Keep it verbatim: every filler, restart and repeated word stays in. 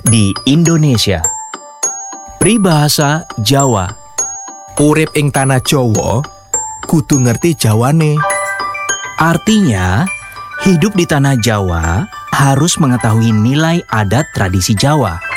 di Indonesia. Peribahasa Jawa. Urip ing tanah Jawa, kudu ngerti Jawane. Artinya, hidup di tanah Jawa harus mengetahui nilai adat tradisi Jawa.